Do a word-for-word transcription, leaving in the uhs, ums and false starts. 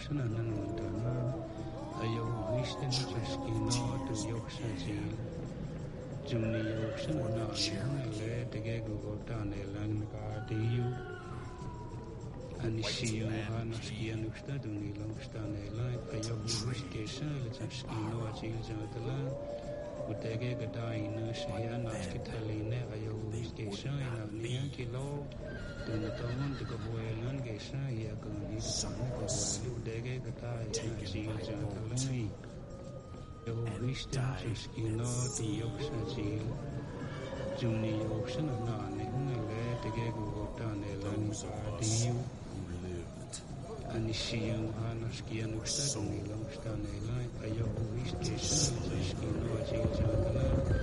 Yoksana Nanundana, Ayo Vishtan Chaskino to Yoksajil, Juni Yoksana Nale, the Gagutan, Elanga, the U, and Shiu Hanaski and Ustaduni Longstan, Ayo Vishkation, Chaskino, Chilzatala. Utege Gadaina, Shayana, Skitaline, Ayo, Station, and Niankilo, Dunaton, the Gabuelan, Gesha, Yakuni, Udege Gadai, Jil Jantalani, Yo Vista, Skino, the Yoksha Jil, Juni Yokshan, and Nani, Hungale, the Gagutan, Elan, Diu, and Shiu Hanaski and Ustaduni, Longstan, Ayo, Vista, Skino, Jil Jantalani.